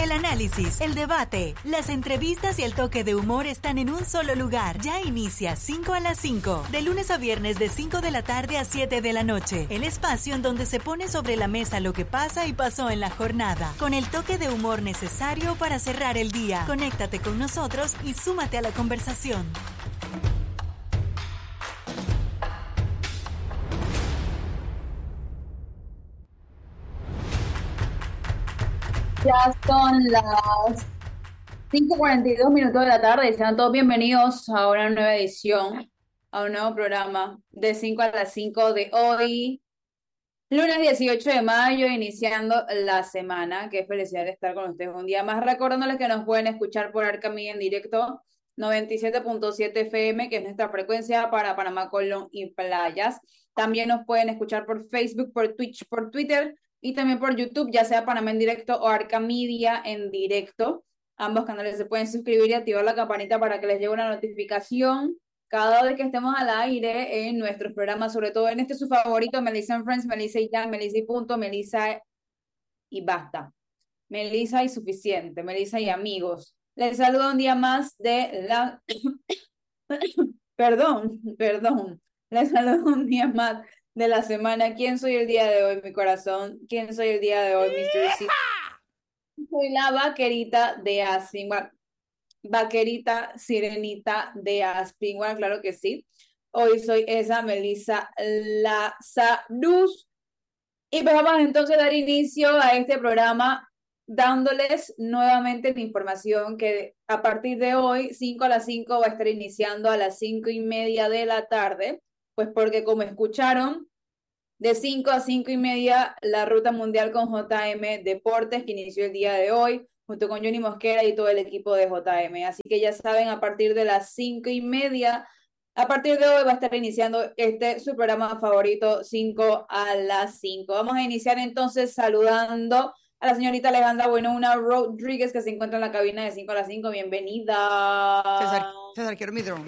El análisis, el debate, las entrevistas y el toque de humor están en un solo lugar. Ya inicia 5 a las 5, de lunes a viernes de 5 de la tarde a 7 de la noche. El espacio en donde se pone sobre la mesa lo que pasa y pasó en la jornada, con el toque de humor necesario para cerrar el día. Conéctate con nosotros y súmate a la conversación. Ya son las 5:42 de la tarde. Sean todos bienvenidos a una nueva edición, a un nuevo programa de 5 a las 5 de hoy, lunes 18 de mayo, iniciando la semana. Qué felicidad de estar con ustedes un día más. Recordándoles que nos pueden escuchar por Arcamilla en directo 97.7 FM, que es nuestra frecuencia para Panamá, Colón y playas. También nos pueden escuchar por Facebook, por Twitch, por Twitter y también por YouTube, ya sea Panamá en directo o Arcamedia en directo. Ambos canales se pueden suscribir y activar la campanita para que les llegue una notificación cada vez que estemos al aire en nuestros programas, sobre todo en este su favorito, Melissa and Friends, Melissa y ya, Melissa y punto, Melissa y basta. Melissa y suficiente, Melissa y amigos. Les saludo un día más de la... perdón. Les saludo un día más de la semana. ¿Quién soy el día de hoy, mi corazón? ¿Quién soy el día de hoy, Mr. C? Soy la vaquerita de Aspinwall. Vaquerita, sirenita de Aspinwall, claro que sí. Hoy soy esa Melissa Lazarus. Y pues vamos entonces a dar inicio a este programa dándoles nuevamente la información que a partir de hoy, 5 a las 5, va a estar iniciando a las 5:30 de la tarde, pues porque como escucharon, de 5 a 5:30, la Ruta Mundial con JM Deportes, que inició el día de hoy, junto con Johnny Mosquera y todo el equipo de JM. Así que ya saben, a partir de las 5:30, a partir de hoy va a estar iniciando su programa favorito, 5 a las 5. Vamos a iniciar entonces saludando a la señorita Alejandra Buenona Rodríguez, que se encuentra en la cabina de 5 a las 5. Bienvenida. César, quiero mi dron.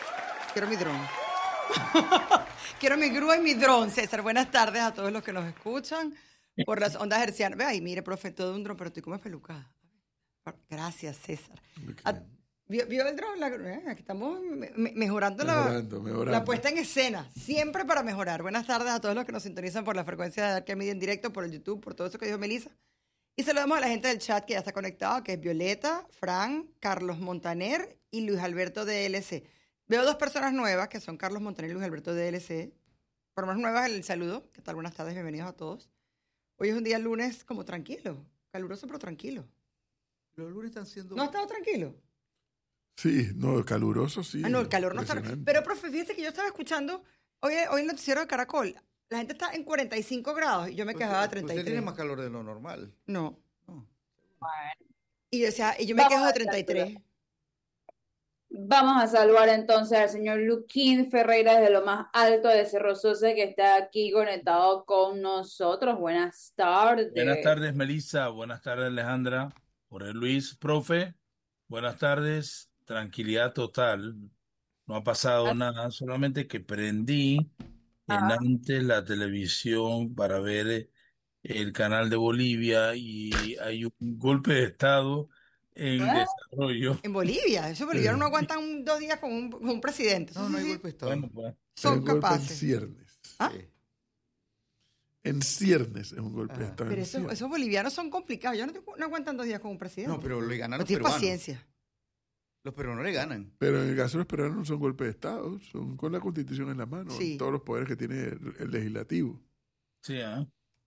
Quiero mi grúa y mi dron, César. Buenas tardes a todos los que nos escuchan por las ondas hercianas. Ve ahí, mire, profe, todo un dron, pero estoy como espelucada. Gracias, César. ¿Vio el dron? Aquí estamos mejorando la puesta en escena. Siempre para mejorar. Buenas tardes a todos los que nos sintonizan por la frecuencia de Arcamedia en directo, por el YouTube, por todo eso que dijo Melissa. Y saludamos a la gente del chat que ya está conectado, que es Violeta, Fran, Carlos Montaner y Luis Alberto DLC. Veo dos personas nuevas, que son Carlos Montaner y Luis Alberto DLC. Por lo menos nuevas, el saludo. ¿Qué tal? Buenas tardes, bienvenidos a todos. Hoy es un día lunes como tranquilo, caluroso pero tranquilo. Los lunes están siendo... ¿No ha estado tranquilo? Sí, no, caluroso sí. No, el calor no está... Pero, profe, fíjese que yo estaba escuchando hoy el noticiero de Caracol. La gente está en 45 grados y yo me quejaba de 33. Usted tiene más calor de lo normal. No. Bueno. Y yo me quejo de 33. Vamos a saludar entonces al señor Luquín Ferreira desde lo más alto de Cerro Sose, que está aquí conectado con nosotros. Buenas tardes. Buenas tardes, Melissa. Buenas tardes, Alejandra. Jorge Luis, profe. Buenas tardes. Tranquilidad total. No ha pasado nada, solamente que prendí antes la televisión para ver el canal de Bolivia y hay un golpe de estado en desarrollo. En Bolivia, esos bolivianos no aguantan 2 días con un presidente. No hay golpe de estado. Bueno, pues. Son capaces. En ciernes. ¿Ah? Sí. En ciernes es un golpe de estado. Pero esos bolivianos son complicados. Ellos no aguantan 2 días con un presidente. No, pero le ganan no los tienen peruanos. paciencia. Los peruanos le ganan. Pero en el caso de los peruanos no son golpes de estado, son con la Constitución en la mano, Sí. todos los poderes que tiene el legislativo. Sí, ¿ah?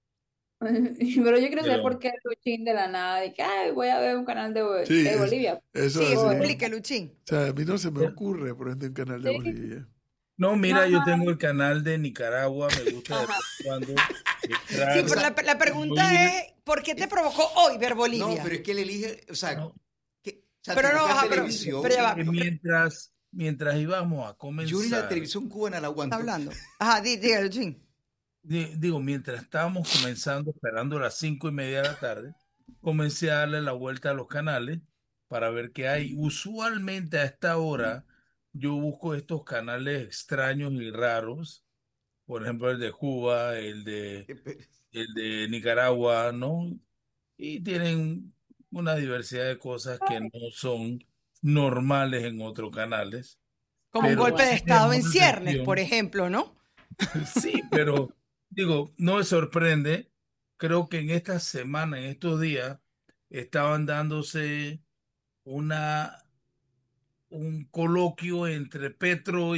Pero yo quiero saber por qué Luchín de la nada dice, ay, voy a ver un canal de Bolivia. Eso Sí, así. explique, Luchín. O sea, a mí no se me ocurre poner un canal de Bolivia. No, mira, yo tengo el canal de Nicaragua, me gusta de vez en cuando. Sí, pero la pregunta es, ¿por qué te provocó hoy ver Bolivia? No, pero es que él elige, o sea, No. Pero no, pero ya va. Que mientras íbamos a comenzar. yo ni la televisión cubana la aguanto. Está hablando. Ajá, diga, Luchín. Digo, mientras estábamos comenzando, esperando las 5:30 de la tarde, comencé a darle la vuelta a los canales para ver qué hay. Usualmente a esta hora yo busco estos canales extraños y raros, por ejemplo el de Cuba, el de Nicaragua, ¿no? Y tienen una diversidad de cosas que no son normales en otros canales. Como un Pero golpe de sí estado llamó en la ciernes, por atención. ejemplo, ¿no? Sí, pero digo, no me sorprende. Creo que en esta semana, en estos días, estaban dándose una, un coloquio entre Petro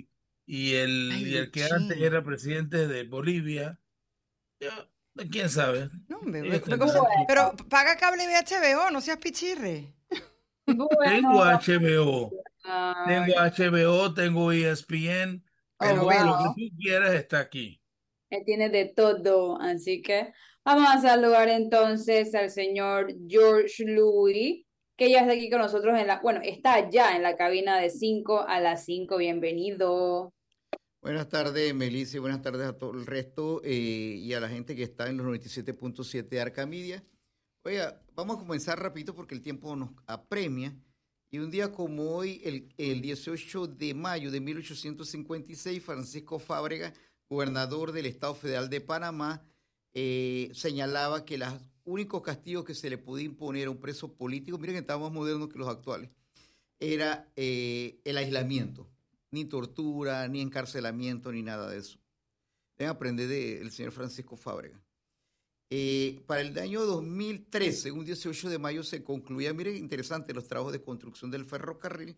y Ay, el que antes Luchín. era presidente de Bolivia. Ya, quién sabe. No, hombre, Ellos o sea, tendrán su... pero paga cable HBO, no seas pichirre. Tengo Bueno, HBO, ay, tengo HBO, tengo ESPN, oh, tengo lo que bueno, tú quieras está aquí. él tiene de todo, así que vamos a saludar entonces al señor George Louis, que ya está aquí con nosotros bueno, está ya en la cabina de 5 a las 5. Bienvenido. Buenas tardes, Melissa, y buenas tardes a todo el resto y a la gente que está en los 97.7 de Arca Media. Oiga, vamos a comenzar rapidito porque el tiempo nos apremia. Y un día como hoy, el 18 de mayo de 1856, Francisco Fábrega, gobernador del Estado Federal de Panamá, señalaba que los únicos castigos que se le podía imponer a un preso político, miren que estamos más modernos que los actuales, era el aislamiento. Ni tortura, ni encarcelamiento, ni nada de eso. Deben aprender del señor Francisco Fábrega. Para el año 2013, un 18 de mayo, se concluía, miren, interesante, los trabajos de construcción del ferrocarril,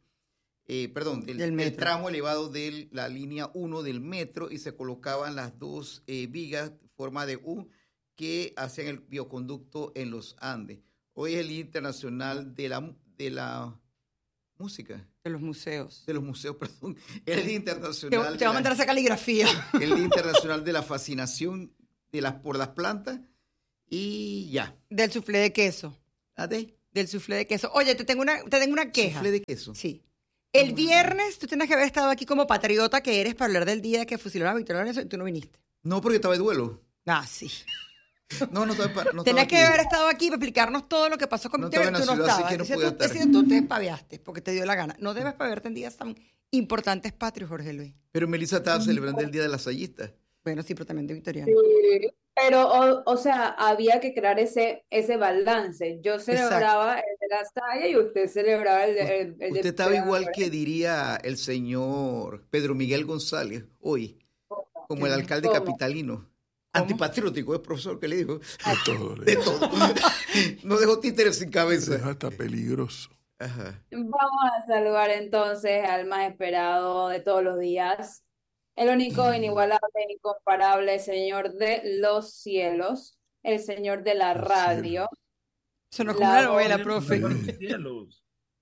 del tramo elevado de la línea 1 del metro, y se colocaban las dos vigas en forma de U que hacían el bioconducto en los Andes. Hoy es el Día Internacional de la Música. De los museos. De los museos, perdón. El Día Internacional. Te va a mandar esa caligrafía. El Día Internacional de la Fascinación por las plantas. Y ya. Del soufflé de queso. Del soufflé de queso. Oye, te tengo una queja. ¿Soufflé de queso? Sí. El viernes tú tienes que haber estado aquí como patriota que eres para hablar del día que fusilaron a Victoria Lorenzo y tú no viniste. No, porque estaba de duelo. Ah, sí. No estaba Tenías que aquí. haber estado aquí para explicarnos todo lo que pasó con No Victoria. estaba en Tú la no ciudad, así estabas. que no Decía podía tú, estar. decía, tú te paviaste porque te dio la gana. No debes paviarte en días tan importantes patrios, Jorge Luis. Pero Melissa estaba celebrando el Día de la Sayista. Bueno, sí, pero también de Victoriano. Sí, pero, o sea, había que crear ese balance. Yo celebraba el de la Saya y usted celebraba el de Usted estaba Victoria igual que Lorenzo. diría el señor Pedro Miguel González hoy, como el alcalde ¿Cómo? capitalino. Antipatriótico, es profesor que le dijo. De todo. De todo. No dejó títeres sin Es cabeza. hasta peligroso. Ajá. Vamos a saludar entonces al más esperado de todos los días, el único, inigualable, incomparable Señor de los cielos, el Señor de la Los radio, Sonó como La una novela, voz. profe. Cielos.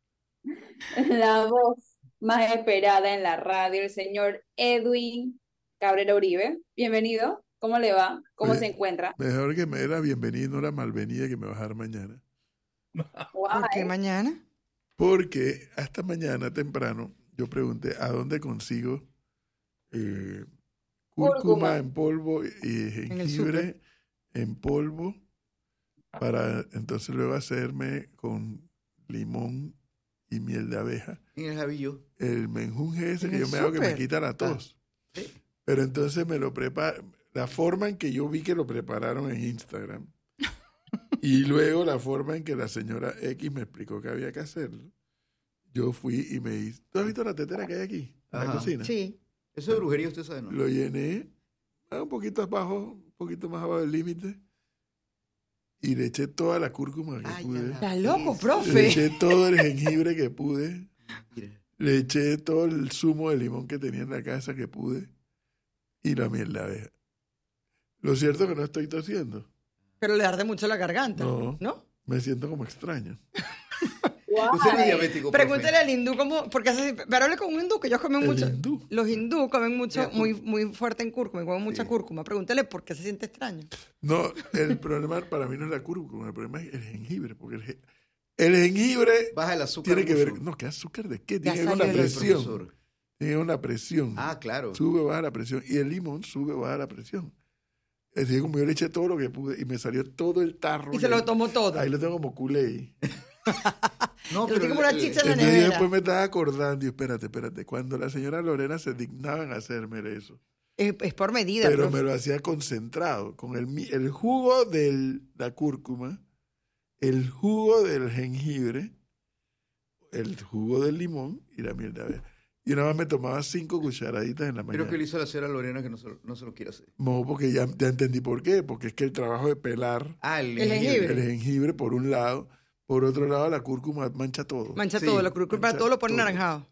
la voz más esperada en la radio, el Señor Edwin Cabrera Uribe. Bienvenido, ¿cómo le va? ¿Cómo Oye, se encuentra? Mejor que me era bienvenido, no era malvenida que me va a dejar mañana. ¿Por qué Guay. mañana? Porque hasta mañana temprano yo pregunté a dónde consigo cúrcuma Cúrcuma. en polvo y En el jengibre en polvo para entonces luego hacerme con limón y miel de abeja. En el Javillo. El menjunje ese En que el yo me hago que me súper. quita la tos. Sí. Pero entonces me lo prepara, la forma en que yo vi que lo prepararon en Instagram y luego la forma en que la señora X me explicó que había que hacerlo. Yo fui y me hice. ¿Tú has visto la tetera que hay aquí en la Ajá. cocina? Sí. Eso es brujería, usted sabe, ¿no? Lo llené un poquito más abajo del límite y le eché toda la cúrcuma que Ay, pude. ya. Estás loco, Le profe. eché todo el jengibre que pude. Mira. Le eché todo el zumo de limón que tenía en la casa que pude y la miel de abeja. Lo cierto es que no estoy tosiendo. Pero le arde mucho la garganta, No. ¿no? Me siento como extraño. Usted no es diabético, profe. Pregúntale al hindú cómo, porque pero hable con un hindú, que ellos comen El mucho. hindú. Los hindú comen mucho, Sí. muy fuerte en cúrcuma, y comen mucha cúrcuma. Pregúntale por qué se siente extraño. No, el problema para mí no es la cúrcuma, el problema es el jengibre, porque el jengibre Baja el azúcar. tiene que ver... mucho. No, ¿qué azúcar de qué? Ya Tiene salió una el presión. Profesor. Tiene una presión. Ah, claro. Sube o baja la presión. Y el limón sube o baja la presión. Es decir, como yo le eché todo lo que pude y me salió todo el tarro. Y se lo tomó todo. Ahí lo tengo como culé. No, Te lo tiene como una chicha en la Entonces yo nevera. después me estaba acordando y espérate. Cuando la señora Lorena se dignaban a hacerme eso. Es por medida, Pero profe. me lo hacía concentrado. Con el jugo de la cúrcuma el jugo del jengibre, el jugo del limón y la miel de abeja. Y una vez me tomaba 5 cucharaditas en la mañana. Creo que le hizo la señora Lorena que no se lo quiere hacer. No, porque ya entendí por qué. Porque es que el trabajo de pelar El jengibre. el jengibre por un lado, por otro lado la cúrcuma mancha todo. Mancha Sí, todo, la cúrcuma mancha todo lo pone todo. naranjado.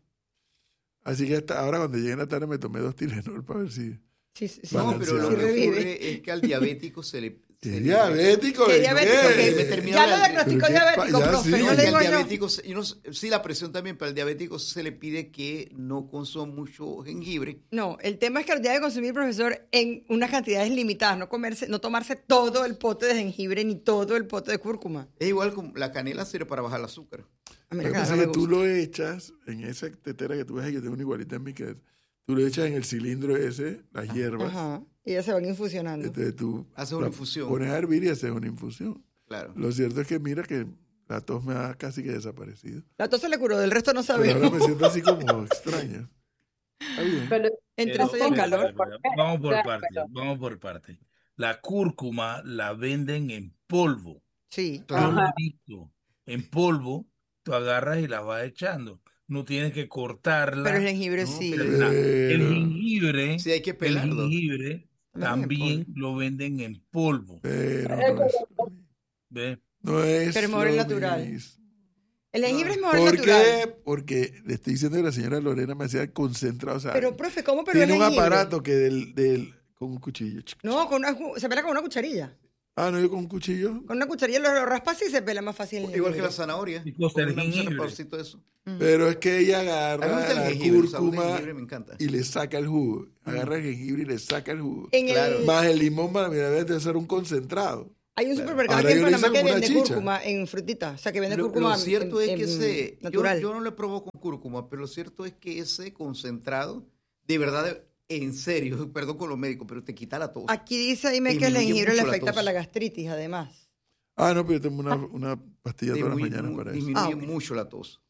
Así que hasta ahora cuando llegué en la tarde me tomé 2 Tylenol para ver si... Sí, sí, sí. No, pero lo Sí que revive. ocurre es que al diabético se le... ¿Qué diabético? ¿Qué ¿De diabético? qué? Me terminó Ya la- lo diagnosticó ¿Pero qué diabético, pa- ya profe. sí? No Al le digo yo. diabético, sí, la presión también, pero al diabético se le pide que no consuma mucho jengibre. No, el tema es que lo debe consumir, profesor, en unas cantidades limitadas, no tomarse todo el pote de jengibre ni todo el pote de cúrcuma. Es igual como la canela sirve para bajar el azúcar. A mí Lo la que pasa canela es no que me tú gusta. lo echas en esa tetera que tú ves ahí, yo tengo una igualita en mi casa. Tú lo echas en el cilindro ese, las hiervas. Ajá, y ya se van infusionando. Entonces tú Haces una la infusión. pones a hervir y haces una infusión. Claro. Lo cierto es que mira que la tos me ha casi que desaparecido. La tos se le curó, del resto no Pero ahora sabemos. me siento así como extraño. Está bien. Pero Entre eso y el calor. Vamos por Claro, partes, pero- vamos por partes. La cúrcuma la venden en polvo. Sí. Yo lo Ajá. he visto. En polvo, tú agarras y la vas echando. No tienes que cortarla. Pero el jengibre No, sí. pero El Pero- jengibre, Sí, hay que pelarlo. el jengibre también lo venden en polvo. Pero no es, ¿Ves? no es Pero es mejor el lo natural. mismo. El jengibre es mejor el ¿Por natural. qué? Porque le estoy diciendo que la señora Lorena me hacía concentrado. O sea, Pero, profe, ¿cómo pero tiene el un jengibre? aparato que con un cuchillo. No, se pela con una cucharilla. Ah, no, yo con un cuchillo. Con una cucharilla lo raspas y se pela más fácil el jengibre. Igual que la zanahoria. Y costa el Con un jengibre. reparcito de eso. Pero es que ella A mí me agarra gusta el la jengibre, el sabor del cúrcuma jengibre me encanta. y le saca el jugo. Agarra el jengibre y le saca el jugo. En Claro. el, Más el limón para mira, debe ser un concentrado. hay un supermercado Ahora aquí en yo lo Panamá hice que con una vende chicha. cúrcuma en frutita. O sea, que vende Lo cúrcuma cierto es que ese, natural. yo no lo probó con cúrcuma, pero lo cierto es que ese concentrado, de verdad, en serio, perdón con los médicos, pero te quita la tos. Aquí dice Aime que el Disminuye jengibre le mucho la afecta tos. para la gastritis, además. Ah, no, pero yo tomo una pastilla todas las Disminuye, mañanas para eso. disminuye ok. mucho la tos.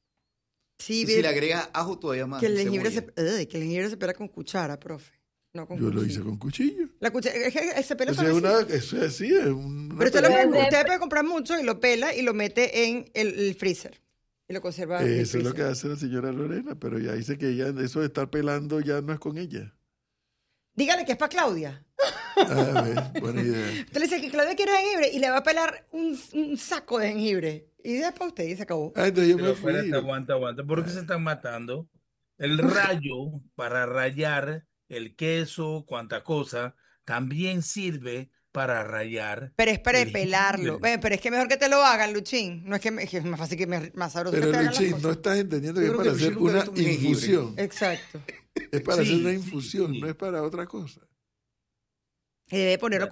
Sí, Y vi si le agregas ajo todavía más. que el y jengibre cebolla. que el jengibre se pela con cuchara, profe. No con Yo lo cuchillo. hice con cuchillo. La cuchara, es que se pela Eso es suavecito. eso es así, es una Pero película. usted puede comprar mucho y lo pela y lo mete en el freezer. Y lo conserva en el Eso es lo freezer. que hace la señora Lorena, pero ya dice que ya eso de estar pelando ya no es con ella. Dígale que es para Claudia. A ver, buena idea. Usted le dice que Claudia quiere jengibre y le va a pelar un saco de jengibre. Y ya para usted y se acabó. Ah, entonces yo Pero me fui. espérate, aguanta. ¿Por qué se están matando? El rayo para rayar el queso, cuanta cosa, también sirve para rayar. Pero es para el pelarlo. jengibre. Pero es que mejor que te lo hagan, Luchín. No es que es más fácil más sabroso Pero que te hagan las Luchín, cosas. no estás entendiendo Yo que es creo para que hacer Luchín nunca una ha visto un jengibre. infusión. Exacto. Es para hacer Sí, una sí, infusión, sí. no es para otra cosa. Y debe ponerlo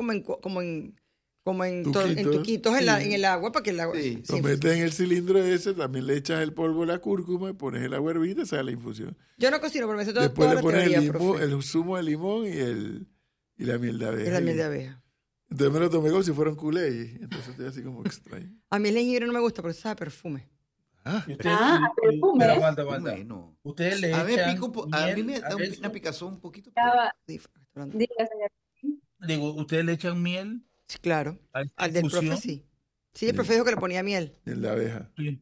como en Tuquitos, tuquitos sí. en el agua para que el agua... Sí. Lo metes en el cilindro ese, también le echas el polvo de la cúrcuma, pones el agua hervida y sale la infusión. Yo no cocino, pero me sé toda Después le la pones teoría, el, limón, profe. el zumo de limón y la miel de abeja. Es la miel de abeja. Entonces me lo tomé como si fuera un culé. Entonces estoy así como extraño. A mí el jengibre no me gusta porque sabe a perfume. Ah, Y ustedes- perfume. pero aguanta. Bueno. Ustedes le A mí me echan pica a mí me miel da a eso. una picazón un poquito. Ya va. Sí, hablando. Diga, señor. Digo, ¿ustedes le echan miel Sí, claro. a esta Al del profe infusión? sí. Sí, el profe dijo que le ponía miel. miel de abeja. Sí.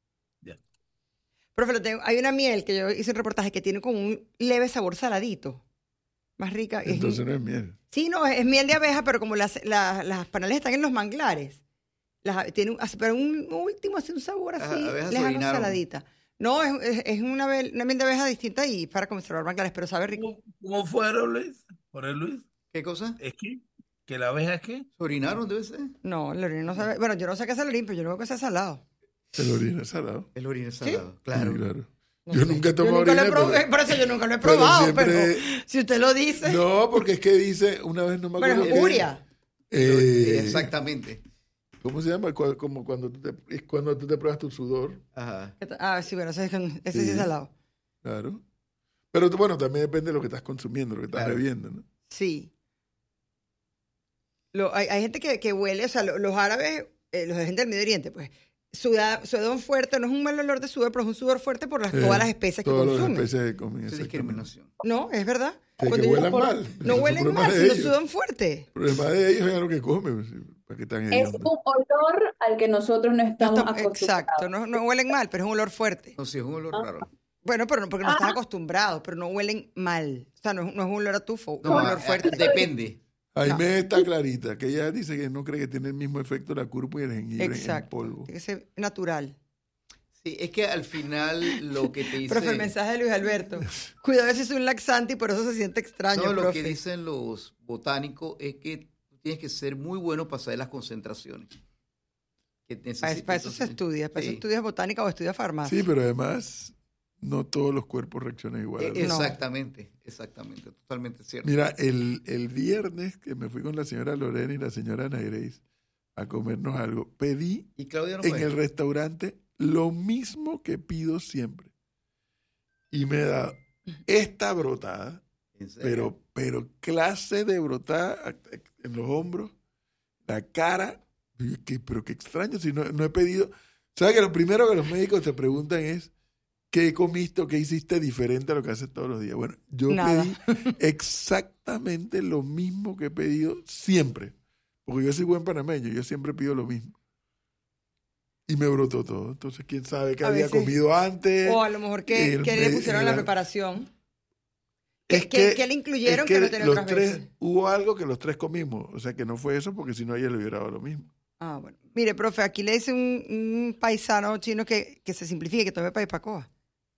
Profe, hay una miel que yo hice un reportaje que tiene como un leve sabor saladito. Más rica. Es- Entonces no es miel. sí, no, es miel de abeja, pero como las panales están en los manglares. Tiene pero un último, así un sabor así, abejas lejano, orinaron. saladita. No, es una miel de abeja distinta y para conservar manglares, pero sabe rico. ¿Cómo fueron, Luis? ¿Por el Luis? ¿Qué cosa? ¿Es que la abeja es qué? ¿Se orinaron debe ser? No, el orín no sabe. Bueno, yo no sé qué es el orín, pero yo no veo que sea salado. El orina es salado. El orina es salado, claro. Sí, claro. No Yo sé. nunca he Yo tomado nunca lo he orina, probado, pero- por eso yo nunca lo he pero probado, siempre- pero si usted lo dice. No, porque es que dice, una vez no me Bueno, acuerdo. es qué- uria. Exactamente. ¿Cómo se llama? Como cuando es cuando tú te pruebas tu sudor. Ajá. Ah, sí, bueno, ese sí es Sí. salado. Claro. Pero bueno, también depende de lo que estás consumiendo, lo que estás Claro. bebiendo, ¿no? Sí. Hay gente que huele, o sea, los árabes, los de gente del Medio Oriente, pues, sudor fuerte, no es un mal olor de sudor, pero es un sudor fuerte por todas las especies que Todas las consumen. especies que comen. Es exactamente. discriminación. No, es verdad. Que Cuando huelan yo- mal. No Eso es huelen problema mal, de sino ellos. sudan fuerte. El problema de ellos es lo que comen. ¿Para qué tan Es hediondo? un olor al que nosotros no estamos acostumbrados. Exacto, no huelen mal, pero es un olor fuerte. No sé, es un olor raro. Bueno, pero porque no Ah. estás acostumbrado, pero no huelen mal. O sea, no es un olor a tufo, No, un olor fuerte. depende. Jaime está clarita, que ella dice que no cree que tiene el mismo efecto la cúrcuma y el jengibre en Exacto. polvo. Tiene que ser natural. Sí, es que al final lo que te dice... Profe, el mensaje de Luis Alberto. Cuidado si es un laxante y por eso se siente extraño, No, lo profe. que dicen los botánicos es que tienes que ser muy bueno para saber las concentraciones que necesitas. Para eso se estudia. Para eso estudias botánica o estudias farmacia. Sí, pero además no todos los cuerpos reaccionan igual. a la- Exactamente, totalmente cierto. Mira, el viernes que me fui con la señora Lorena y la señora Ana Grace a comernos algo, pedí Y Claudia no en fue. el restaurante lo mismo que pido siempre. Y me da esta brotada, ¿En serio? pero clase de brotada en los hombros, la cara. Y yo, pero qué extraño, si no he pedido. ¿Sabes que lo primero que los médicos te preguntan es qué comiste o qué hiciste diferente a lo que haces todos los días? Bueno, yo Nada. pedí exactamente lo mismo que he pedido siempre. Porque yo soy buen panameño, yo siempre pido lo mismo. Y me brotó todo. Entonces, quién sabe qué A había veces- comido antes. O a lo mejor que el le me- pusieron en la el- preparación. Es ¿Qué le incluyeron es que no tenía los otras tres, veces? hubo algo que los tres comimos. O sea, que no fue eso, porque si no, ella le hubiera dado lo mismo. Ah, bueno. Mire, profe, aquí le dice un paisano chino que se simplifique, que tome paipacoa.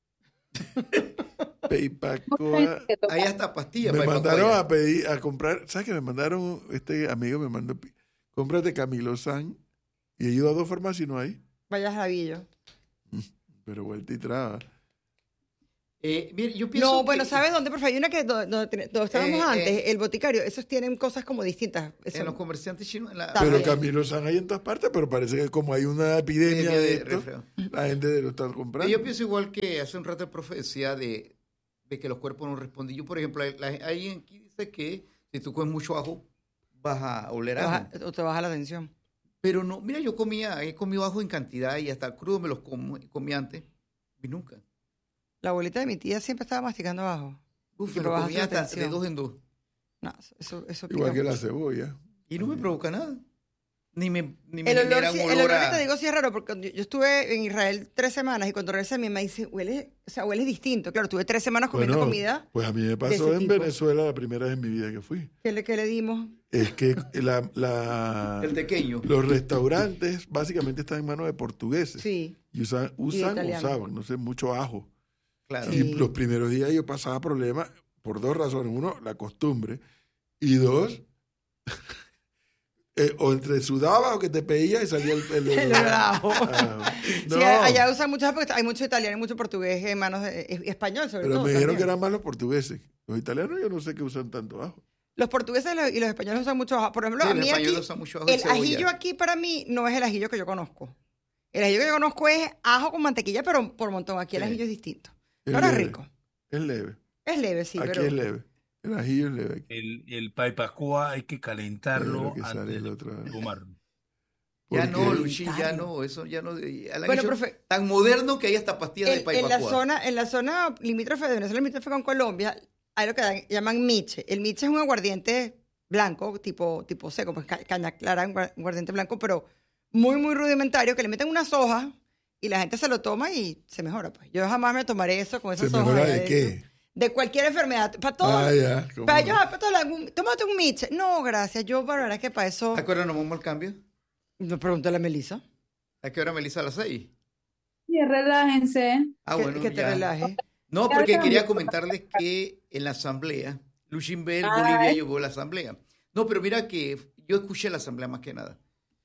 Peipacoa. Hay hasta pastillas Me para mandaron evacuar. a comprar, ¿sabes qué? Me mandaron, este amigo me mandó, cómprate Camilo-San, y he ido a 2 farmacias y no hay, Vaya jabillo. pero vuelta y traba. Mire, yo pienso No, bueno, que ¿sabes dónde, profe? Hay una que donde estábamos antes, el boticario. Esos tienen cosas como distintas. en los comerciantes chinos... También. Pero Camilo-San hay en todas partes, pero parece que como hay una epidemia de esto, resfriado. la gente lo está comprando. Yo pienso igual que hace un rato el profe decía de que los cuerpos no responden. Yo, por ejemplo, alguien aquí dice que si tú comes mucho ajo, vas a oler ajo. O te baja la tensión. Pero no, mira, he comido ajo en cantidad y hasta crudo me los comí antes y nunca. La abuelita de mi tía siempre estaba masticando abajo. Uf, Pero lo baja comía la hasta de tensión. 2 en 2. No, eso pica Igual que la mucho. cebolla. Y no me provoca nada. Ni me El olor, genera un el olor olor que a... te digo sí es raro, porque yo estuve en Israel 3 semanas y cuando regresé mi mamá dice, huele distinto. Claro, estuve 3 semanas comiendo Bueno, comida. pues a mí me de pasó ese en tipo. Venezuela la primera vez en mi vida que fui. ¿Qué le dimos? Es que El tequeño. los restaurantes básicamente están en manos de portugueses. Sí. Y usaban, no sé, mucho ajo. Claro. Sí. Y los primeros días yo pasaba problemas por 2 razones. Uno, la costumbre. Y 2, o entre sudaba o que te pedía y salía el El ajo. no, Sí, allá usan mucho porque hay mucho italiano y mucho portugués en manos de español, sobre pero todo. me dijeron también. que eran más los portugueses. Los italianos yo no sé que usan tanto ajo. Los portugueses y los españoles usan mucho ajo. Por ejemplo, Sí, a los mí españoles aquí, usan mucho ajo y el cebolla. ajillo aquí para mí no es el ajillo que yo conozco. El ajillo que yo conozco es ajo con mantequilla, pero por montón. Aquí el Sí. ajillo es distinto. Es Ahora es leve, rico. Es leve. Es leve, sí, Aquí pero... es leve. El ajillo es leve. El paipacoa hay que calentarlo Pero que sale antes el de otro. fumarlo. Ya Porque- no, Luchi, ya no, eso ya no. Han Bueno, hecho profe, tan moderno que hay hasta pastillas de en la paipacoa. zona limítrofe de Venezuela, limítrofe con Colombia, hay lo que llaman miche. El miche es un aguardiente blanco, tipo seco, pues caña clara, un aguardiente blanco, pero muy, muy rudimentario, que le meten unas hojas y la gente se lo toma y se mejora. Pues yo jamás me tomaré eso con esas ¿Se hojas. mejora allá de adentro. qué? De cualquier enfermedad. Para todo. Ah, ya. ¿cómo Para no? ellos, para todo, tómate un miche. No, gracias. Yo, para verdad que para eso. ¿A qué hora nos vamos al cambio? No, pregúntale a Melissa. ¿A qué hora, Melissa? A las 6. Sí, relájense. Ah, que, bueno, que te ya. relaje. No, porque quería comentarles que en la asamblea, Luchin Bell, Bolivia, llevó la asamblea. No, pero mira que yo escuché la asamblea más que nada.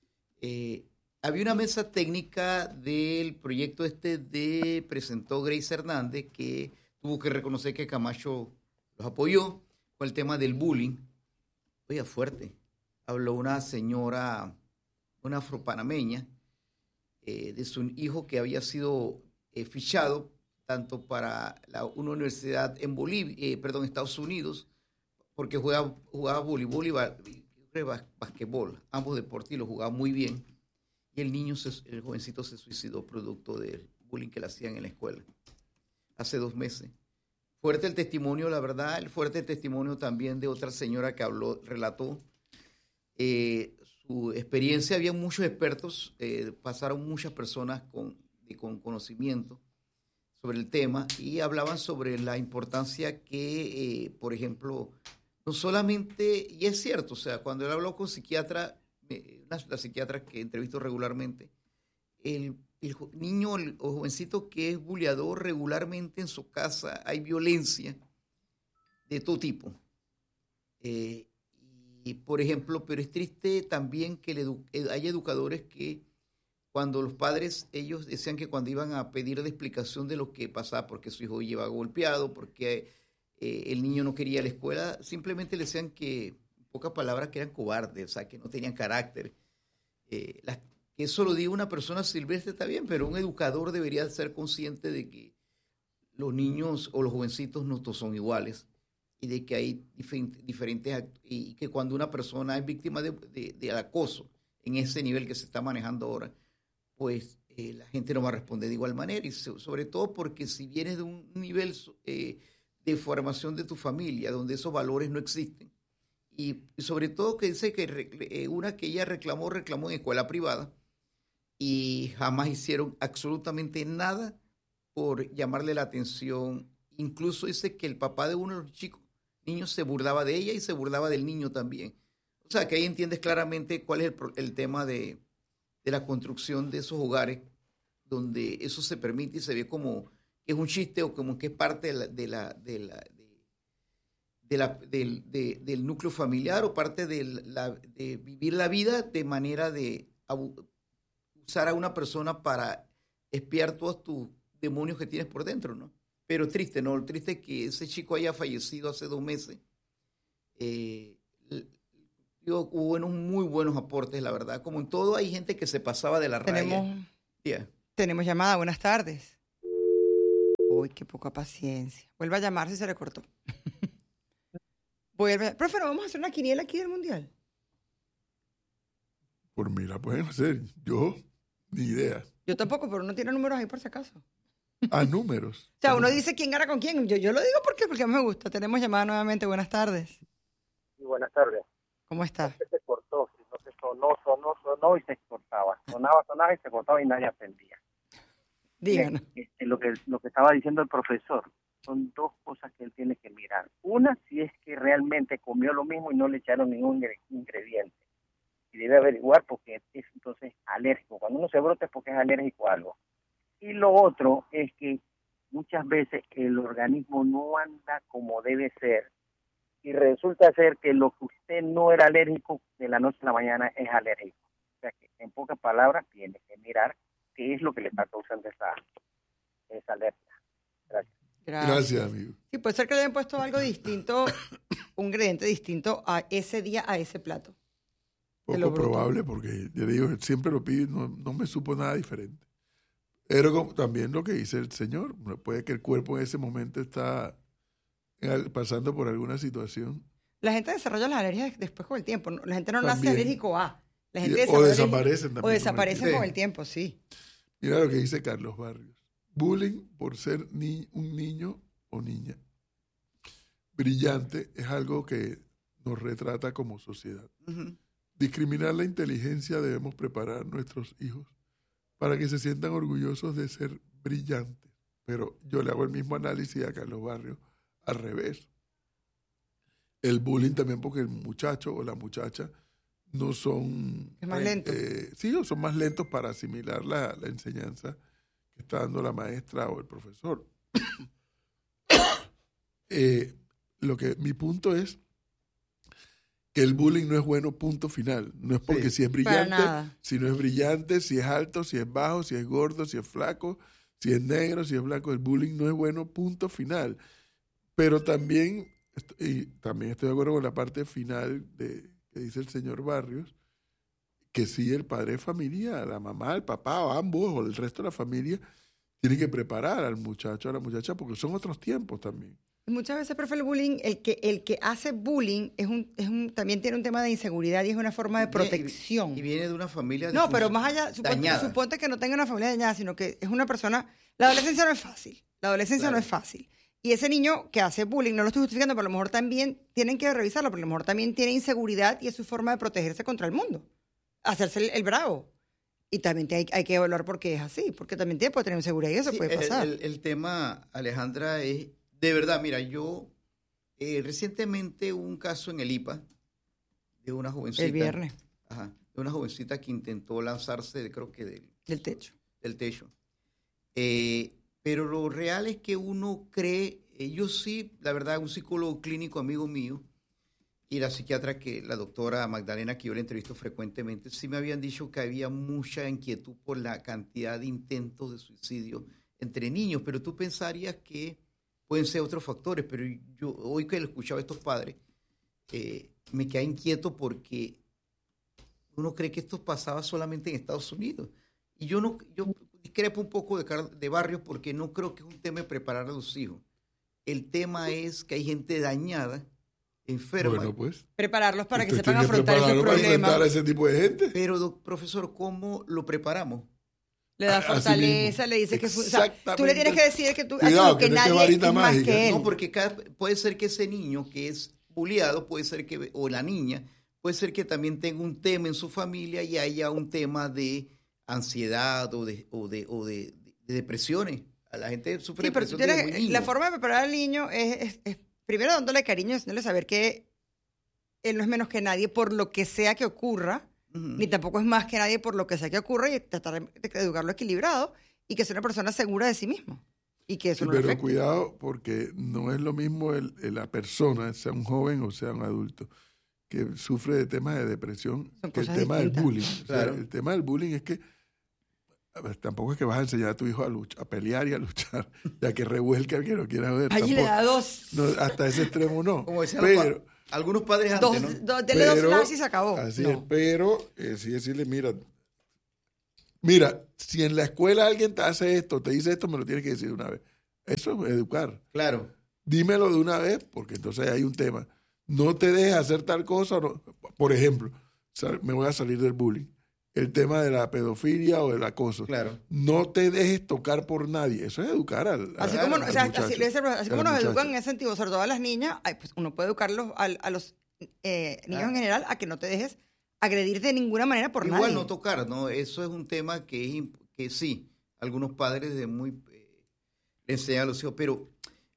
Había una mesa técnica del proyecto presentó Grace Hernández, que tuvo que reconocer que Camacho los apoyó con el tema del bullying. Oiga, fuerte. Habló una señora, una afropanameña, de su hijo que había sido fichado tanto para una universidad en Estados Unidos, porque jugaba voleibol y basquetbol, ambos deportes, y lo jugaba muy bien. Y el jovencito se suicidó producto del bullying que le hacían en la escuela hace 2 meses. Fuerte el testimonio, la verdad, fuerte el testimonio también de otra señora que relató su experiencia, había muchos expertos, pasaron muchas personas con conocimiento sobre el tema y hablaban sobre la importancia que, por ejemplo, no solamente, y es cierto, o sea, cuando él habló con psiquiatra, la psiquiatra que entrevisto regularmente, el niño o jovencito que es bulleador regularmente en su casa, hay violencia de todo tipo. Y, por ejemplo, pero es triste también que hay educadores que cuando los padres, ellos decían que cuando iban a pedir la explicación de lo que pasaba, porque su hijo lleva golpeado, porque el niño no quería la escuela, simplemente le decían que, en pocas palabras, que eran cobardes, o sea, que no tenían carácter. Que eso lo diga una persona silvestre está bien, pero un educador debería ser consciente de que los niños o los jovencitos no todos son iguales y de que hay diferentes y que cuando una persona es víctima de acoso en ese nivel que se está manejando ahora, pues la gente no va a responder de igual manera y sobre todo porque si vienes de un nivel de formación de tu familia donde esos valores no existen y sobre todo que dice que una que ella reclamó en escuela privada y jamás hicieron absolutamente nada por llamarle la atención. Incluso dice que el papá de uno de los niños se burlaba de ella y se burlaba del niño también. O sea, que ahí entiendes claramente cuál es el tema de la construcción de esos hogares donde eso se permite y se ve como que es un chiste o como que es parte del núcleo familiar o parte de vivir la vida de manera de usar a una persona para espiar todos tus demonios que tienes por dentro, ¿no? Pero triste, ¿no? Triste es que ese chico haya fallecido hace 2 meses. Hubo unos muy buenos aportes, la verdad. Como en todo, hay gente que se pasaba de la raya. Tenemos llamada. Buenas tardes. Uy, qué poca paciencia. Vuelva a llamar si se le cortó. Profe, ¿no vamos a hacer una quiniela aquí del Mundial? Por mí la pueden hacer. Yo, ni idea. Yo tampoco, pero uno tiene números ahí por si acaso. Números. O sea, uno dice quién gana con quién. Yo lo digo porque a mí me gusta. Tenemos llamada nuevamente. Buenas tardes. Sí, buenas tardes. ¿Cómo está? Se cortó, sino que sonó y se cortaba. Sonaba y se cortaba y nadie aprendía. Díganos. Lo que estaba diciendo el profesor, son 2 cosas que él tiene que mirar. Una, si es que realmente comió lo mismo y no le echaron ningún ingrediente. Y debe averiguar porque es entonces alérgico. Cuando uno se brota es porque es alérgico a algo. Y lo otro es que muchas veces el organismo no anda como debe ser y resulta ser que lo que usted no era alérgico de la noche a la mañana es alérgico. O sea que en pocas palabras tiene que mirar qué es lo que le está causando esa alergia. Gracias, amigo. Sí, puede ser que le hayan puesto algo distinto, un ingrediente distinto a ese día, a ese plato. Poco probable, porque yo digo, siempre lo pido y no me supo nada diferente. Pero también lo que dice el señor, puede que el cuerpo en ese momento está pasando por alguna situación. La gente desarrolla las alergias después con el tiempo. La gente no nace alérgico a. La gente o desaparecen también. O desaparecen con el tiempo, sí. Mira lo que dice Carlos Barrios. Bullying por ser un niño o niña brillante es algo que nos retrata como sociedad. Uh-huh. Discriminar la inteligencia, debemos preparar a nuestros hijos para que se sientan orgullosos de ser brillantes. Pero yo le hago el mismo análisis a Carlos Barrios al revés. El bullying también porque el muchacho o la muchacha no son... Es más lento. Sí, o son más lentos para asimilar la enseñanza que está dando la maestra o el profesor. Mi punto es que el bullying no es bueno, punto final. No es porque si es brillante, si no es brillante, si es alto, si es bajo, si es gordo, si es flaco, si es negro, si es blanco. El bullying no es bueno, punto final. Pero también estoy de acuerdo con la parte final que dice el señor Barrios, que sí, el padre de familia, la mamá, el papá, o ambos, o el resto de la familia, tiene que preparar al muchacho, a la muchacha, porque son otros tiempos también. Muchas veces, profe, el bullying, el que hace bullying también tiene un tema de inseguridad y es una forma de protección. Y viene de una familia No, pero más allá, suponte que no tenga una familia dañada, sino que es una persona... La adolescencia no es fácil. No es fácil. Y ese niño que hace bullying, no lo estoy justificando, pero a lo mejor también tienen que revisarlo, porque a lo mejor también tiene inseguridad y es su forma de protegerse contra el mundo. hacerse el bravo. Y también hay que evaluar por qué es así, porque también puede tener inseguridad y eso Sí, puede pasar. el tema, Alejandra, es de verdad, mira, yo recientemente hubo un caso en el IPA de una jovencita. El viernes. Ajá, de una jovencita que intentó lanzarse, creo que Del techo. del techo. Pero lo real es que uno cree, yo sí, la verdad, un psicólogo clínico amigo mío y la psiquiatra, que la doctora Magdalena, que yo la entrevisto frecuentemente, sí me habían dicho que había mucha inquietud por la cantidad de intentos de suicidio entre niños, pero tú pensarías que pueden ser otros factores, pero yo hoy que lo escuchaba a estos padres, me queda inquieto porque uno cree que esto pasaba solamente en Estados Unidos. Y yo discrepo un poco de Barrios porque no creo que es un tema de preparar a los hijos. El tema es que hay gente dañada, enferma. Bueno, pues. Prepararlos para que Usted sepan tiene que afrontar esos prepararlo para enfrentar problemas. a ese tipo de gente. Pero, profesor, ¿cómo lo preparamos? Le da Así fortaleza, mismo. le dice que... O sea, Exactamente. tú le tienes que decir que tú... Cuidado, así, que que no es que nadie varita es más mágica. que él. No, porque puede ser que ese niño que es bulliado, puede ser que, o la niña, puede ser que también tenga un tema en su familia y haya un tema de ansiedad o de depresiones. A la gente sufre Sí, pero tú depresión desde muy tienes, niño. la forma de preparar al niño es primero dándole cariño, haciéndole saber que él no es menos que nadie por lo que sea que ocurra, ni tampoco es más que nadie por lo que sea que ocurra, y tratar de educarlo equilibrado y que sea una persona segura de sí mismo. Y que eso Sí, no lo pero afecte. cuidado, porque no es lo mismo la persona, sea un joven o sea un adulto, que sufre de temas de depresión Son que el cosas tema del distintas. bullying. O sea, Claro. el tema del bullying es que a ver, tampoco es que vas a enseñar a tu hijo a pelear y a luchar, ya que revuelca al que no quiera ver. Allí le tampoco. da dos. No, hasta ese extremo no. Como decían Pero, algunos padres Dos, antes, ¿no? dele dos pero- flashes y se acabó. así No. es, pero sí decirle, mira, si en la escuela alguien te hace esto, te dice esto, me lo tienes que decir de una vez. Eso es educar. Claro. Dímelo de una vez, porque entonces hay un tema. No te dejes hacer tal cosa. No. Por ejemplo, me voy a salir del bullying. El tema de la pedofilia o del acoso. Claro. No te dejes tocar por nadie. Eso es educar Así al como, muchacho, así como al nos muchacho. educan en ese sentido, sobre todo a las niñas, pues uno puede educarlos a los niños en general a que no te dejes agredir de ninguna manera por Igual nadie. no tocar, ¿no? Eso es un tema que sí, algunos padres de muy le enseñan a los hijos, pero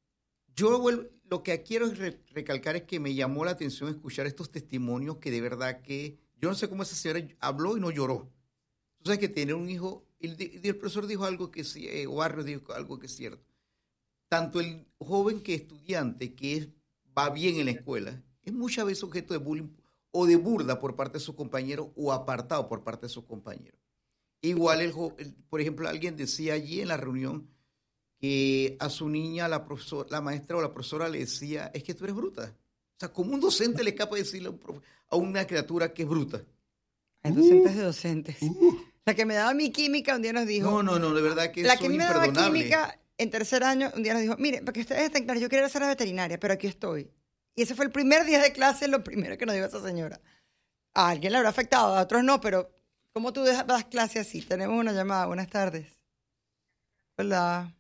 lo que quiero recalcar es que me llamó la atención escuchar estos testimonios que de verdad que yo no sé cómo esa señora habló y no lloró. Tú sabes que tener un hijo, y el profesor dijo algo que sí, Barrio dijo algo que es cierto. Tanto el joven que estudiante va bien en la escuela, es muchas veces objeto de bullying o de burla por parte de sus compañeros o apartado por parte de sus compañeros. Igual, por ejemplo, alguien decía allí en la reunión que a su niña la maestra o la profesora le decía, es que tú eres bruta. O sea, como un docente le escapa decirle a una criatura que es bruta. Hay docentes de docentes. La que me daba mi química un día nos dijo... No, de verdad que La eso que es me daba imperdonable. química en tercer año un día nos dijo, mire, para que ustedes estén claros, yo quería ser veterinaria, pero aquí estoy. Y ese fue el primer día de clase, lo primero que nos dijo esa señora. A alguien le habrá afectado, a otros no, pero ¿cómo tú das clase así? Tenemos una llamada. Buenas tardes. Hola.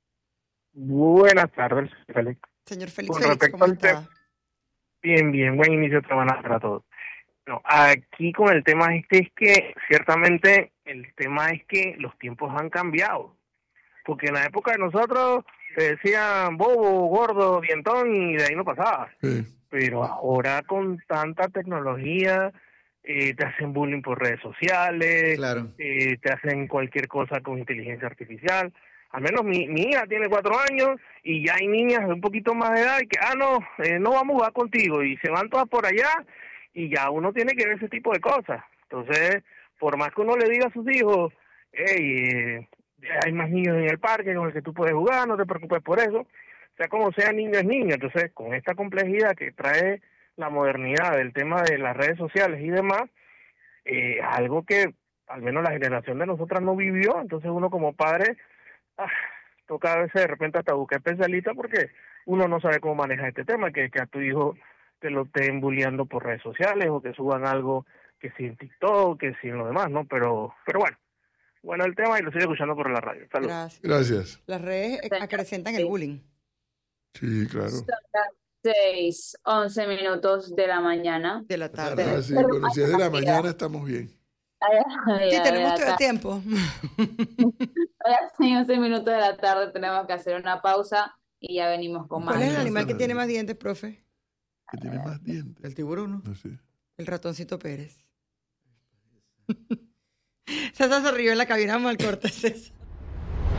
Buenas tardes, Félix. Señor Félix, Con Félix, respecto ¿cómo al está? Bien, buen inicio de semana para todos. No, aquí con el tema es que ciertamente el tema es que los tiempos han cambiado, porque en la época de nosotros te decían bobo, gordo, dientón y de ahí no pasaba. Sí. Pero ahora con tanta tecnología te hacen bullying por redes sociales, Claro. te hacen cualquier cosa con inteligencia artificial. Al menos mi hija tiene 4 años y ya hay niñas de un poquito más de edad y que, no vamos a jugar contigo, y se van todas por allá y ya uno tiene que ver ese tipo de cosas. Entonces, por más que uno le diga a sus hijos, hey, hay más niños en el parque con el que tú puedes jugar, no te preocupes por eso, sea como sea, niño es niño. Entonces, con esta complejidad que trae la modernidad del tema de las redes sociales y demás, algo que al menos la generación de nosotras no vivió. Entonces uno como padre toca a veces de repente hasta buscar especialista porque uno no sabe cómo manejar este tema, que a tu hijo te lo estén bulleando por redes sociales o que suban algo que si en TikTok, que si en lo demás, ¿no? Pero bueno el tema y lo estoy escuchando por la radio. Saludos. Gracias. Gracias. Las redes acrecentan el bullying. Sí, claro. Son las 6:11 de la mañana. De la tarde. Ah, sí, bueno, si es de la mañana estamos bien. Sí, tenemos todo el tiempo. Ya son 11 minutos de la tarde, tenemos que hacer una pausa y ya venimos con más. ¿Cuál es el animal que tiene más dientes, profe? Que tiene más dientes. El tiburón, ¿no? No sé. El ratoncito Pérez. César se rió en la cabina, vamos al corte, César.